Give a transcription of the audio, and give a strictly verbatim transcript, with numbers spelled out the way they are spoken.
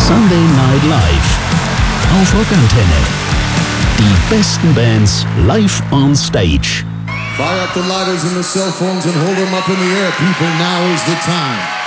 Sunday Night Live auf Rockantenne. Die besten Bands live on stage. Fire up the lighters and the cell phones and hold them up in the air, people. Now is the time.